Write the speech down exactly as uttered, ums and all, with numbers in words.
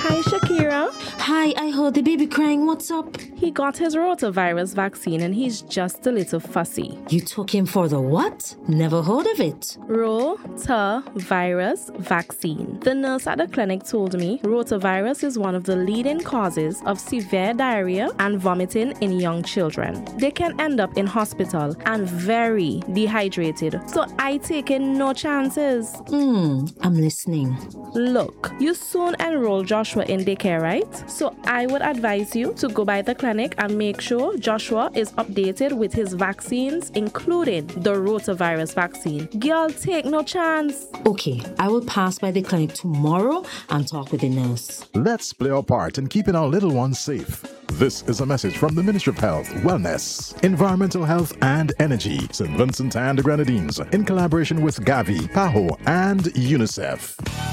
Hi, Shakira. Hi, I heard the baby crying. What's up? He got his rotavirus vaccine and he's just a little fussy. You took him for the what? Never heard of it. Rotavirus vaccine. The nurse at the clinic told me rotavirus is one of the leading causes of severe diarrhea and vomiting in young children. They can end up in hospital and very dehydrated, so I taking no chances. Hmm, I'm listening. Look, you soon enroll Joshua in daycare, right? So I would advise you to go by the clinic and make sure Joshua is updated with his vaccines, including the rotavirus vaccine. Girl, take no chance. Okay, I will pass by the clinic tomorrow and talk with the nurse. Let's play our part in keeping our little ones safe. This is a message from the Ministry of Health, Wellness, Environmental Health and Energy, Saint Vincent and the Grenadines, in collaboration with Gavi, PAHO, and UNICEF.